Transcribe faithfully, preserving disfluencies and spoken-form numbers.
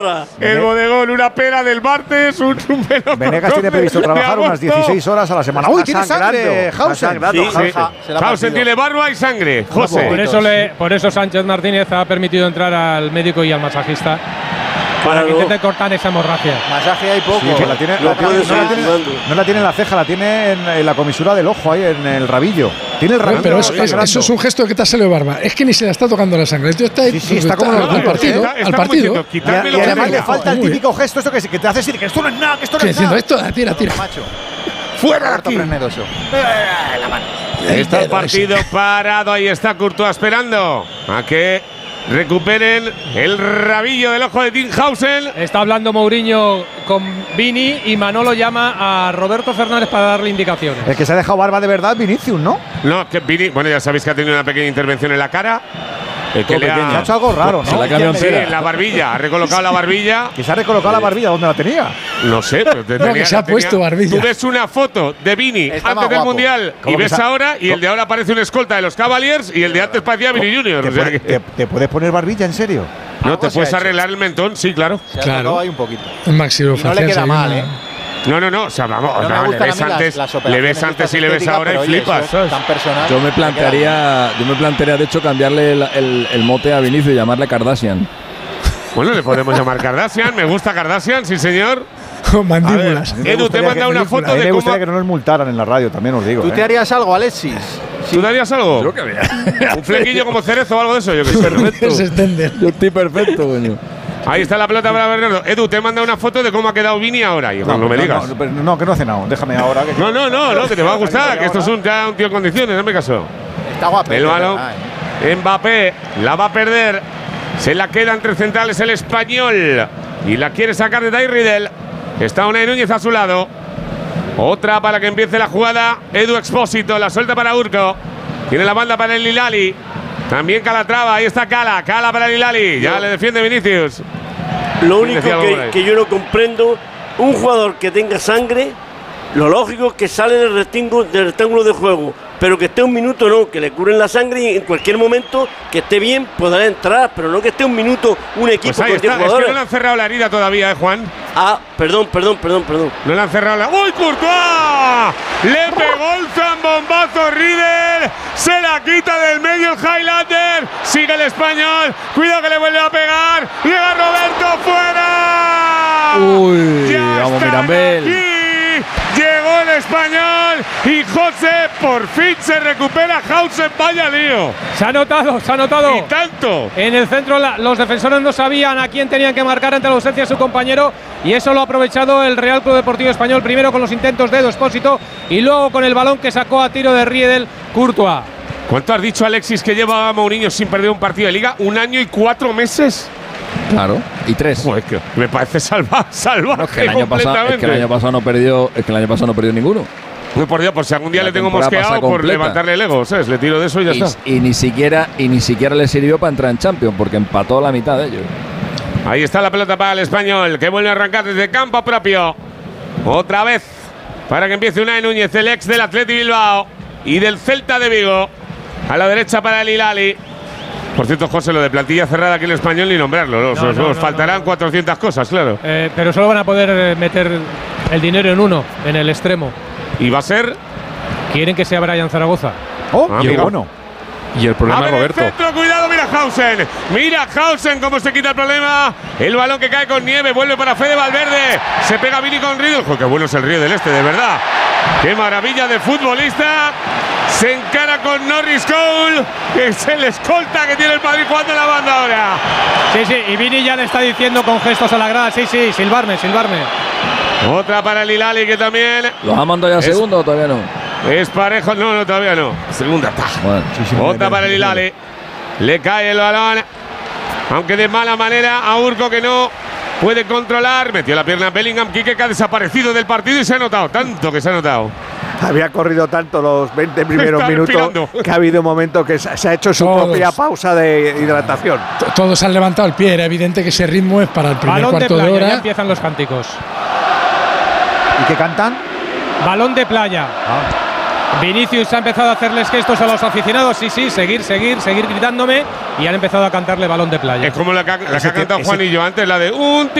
El bodegón, una pera del martes, un, un melocotón. Venegas tiene previsto trabajar unas dieciséis horas a la semana. ¡Uy, tiene sangre! Hausen. Sí, sí. Hausen tiene barba y sangre. José. Por eso, le, por eso Sánchez Martínez ha permitido entrar al médico y al masajista para que intente cortar esa hemorragia. Masaje hay poco. Sí, la tiene, la tiene, no, la tiene, no la tiene en la ceja, la tiene en, en la comisura del ojo, ahí en el rabillo. Tiene el rabillo. Pero es, es, eso es un gesto de que te ha salido barba. Es que ni se le está tocando la sangre. Esto está, sí, sí, está, está como al, al partido. Está, está al partido. Y, y además le falta el típico gesto esto que, que te hace decir que esto no es nada, que esto no es nada. Esto, tira, tira. Fuera de aquí. Está el partido parado. Ahí está Courtois esperando a que recuperen el rabillo del ojo de Tim Hausen. Está hablando Mourinho con Vini y Manolo llama a Roberto Fernández para darle indicaciones. El que se ha dejado barba de verdad, Vinicius, ¿no? No, que Vini, bueno, ya sabéis que ha tenido una pequeña intervención en la cara. El que le ha, ha hecho algo raro, ¿no? Se la cambió sí, en la barbilla, ha recolocado la barbilla. Que se ha recolocado la barbilla, ¿dónde la tenía? No sé, pero te tenía, que se ha tenía, puesto barbilla. Tú ves una foto de Vini Está antes del guapo. Mundial y ves ahora, y el de ahora parece un escolta de los Cavaliers y el de antes parecía Vini Junior. ¿Te, O sea puede, que, te, ¿Te puedes poner barbilla, en serio? no, te puedes arreglar el mentón, sí, claro. Se ha Claro. tocado ahí un poquito. Un maxilofacial. No le queda mal, ¿eh? No, no, no, o sea, vamos, No me no, le gustan a ves mí las- antes, las le operaciones ves antes estas y le ves estéticas, ahora y pero, oye, flipas, eso es ¿sabes? tan personal. Yo me plantearía, yo me plantearía de hecho cambiarle el, el, el mote a Vinicius y llamarle Kardashian. Bueno, le podemos llamar Kardashian, me gusta Kardashian, sí señor. Mandíbulas. Edu, te manda una foto A mí de me cómo… gustaría que no nos multaran en la radio, también os digo. ¿Tú ¿eh? te harías algo, Alexis? ¿Tú darías algo? Yo que vea. Un flequillo como cerezo o algo de eso, yo que sé. Perfecto. Se extiende. Yo estoy perfecto, coño. Ahí está la pelota para Bernardo. Edu, te manda una foto de cómo ha quedado Vini ahora. Hijo, no, no me no, digas. No, pero no, que no hace nada. Déjame ahora. Que No, no, no, no, que te va a gustar, que esto es un, ya un tío en condiciones, no me caso. Está guapo. El balón, Mbappé la va a perder. Se la queda entre centrales el español. Y la quiere sacar de Day Riddle. Está Unai Núñez a su lado. Otra para que empiece la jugada. Edu Expósito, la suelta para Urco. Tiene la banda para el Hilali. También Calatrava, ahí está Cala. Cala para el Hilali. Ya le defiende Vinicius. Lo único Decía algo por que, ahí. que yo no comprendo, un jugador que tenga sangre, lo lógico es que sale del rectángulo, del rectángulo de juego, pero que esté un minuto no, que le curen la sangre y en cualquier momento que esté bien podrá entrar, pero no que esté un minuto un equipo Pues ahí con diez está, es que jugadores. no le han cerrado la herida todavía, ¿eh, Juan? Ah, perdón, perdón, perdón, perdón. No le han cerrado la… ¡Uy, Courtois! Le pegó el zambombazo Riddle. Se la quita del medio el Highlander. Sigue el español. Cuidado que le vuelve a pegar. Llega Roberto fuera. Uy, Ya vamos, están Mirambel. aquí. Llegó el español y José por fin se recupera. Hausen, vaya lío. Se ha notado, se ha notado. Y tanto. En el centro la, los defensores no sabían a quién tenían que marcar ante la ausencia de su compañero y eso lo ha aprovechado el Real Club Deportivo Español, primero con los intentos de Edu Expósito y luego con el balón que sacó a tiro de Riedel Courtois. ¿Cuánto has dicho, Alexis, que lleva Mourinho sin perder un partido de liga? ¿Un año y cuatro meses? Claro, y tres. Joder, que me parece salva, salvaje No, es que el año pasado, es que el año pasado no perdió, es que el año pasado no perdió ninguno. Uy, por Dios, por si algún día La le tengo temporada mosqueado pasa por completa. levantarle el ego, ¿sabes? Le tiro de eso y ya Y, está. y ni siquiera y ni siquiera le sirvió para entrar en Champions porque empató la mitad de ellos. Ahí está la pelota para el español, que vuelve a arrancar desde campo propio. Otra vez, para que empiece Unai Núñez, el ex del Athletic Bilbao y del Celta de Vigo. A la derecha para el Hilali. Por cierto, José, lo de plantilla cerrada aquí en el español ni nombrarlo. ¿no? No, os no, os no, faltarán no. cuatrocientas cosas, claro. Eh, pero solo van a poder eh, meter el dinero en uno, en el extremo. Y va a ser… Quieren que sea Brian Zaragoza. Oh, Ah, qué amigo. bueno. Y el problema Abre el centro, cuidado, mira Hausen. Mira Hausen cómo se quita el problema. El balón que cae con nieve, vuelve para Fede Valverde. Se pega Vini con Riddle. Joder, qué bueno es el Río del Este, de verdad. Qué maravilla de futbolista. Se encara con Norris Cole, que es el escolta que tiene el Madrid jugando en la banda ahora. Sí, sí, y Vini ya le está diciendo con gestos a la grada, sí, sí, silbarme, silbarme. Otra para el Hilali que también ¿Los ha mandado ya a Es- segundo o todavía no? es parejo. No, no, todavía no. Segunda taja. Bueno, Otra para el Hilali. Le cae el balón. Aunque de mala manera a Urco, que no puede controlar. Metió la pierna a Bellingham. Quique, que ha desaparecido del partido y se ha notado. Tanto que se ha notado. Había corrido tanto los veinte primeros Está minutos respirando. que ha habido un momento que se se ha hecho su Todos. propia pausa de hidratación. T- Todos han levantado el pie. Era evidente que ese ritmo es para el primer Balón de cuarto de, playa, ya hora. empiezan los cánticos. ¿Y qué cantan? Balón de playa. Vinicius ha empezado a hacerles gestos a los aficionados. Sí, sí, seguir, seguir, seguir gritándome. y han empezado a cantarle balón de playa. Es como la que, la que ha Ese cantado tie- Juanillo antes, la de un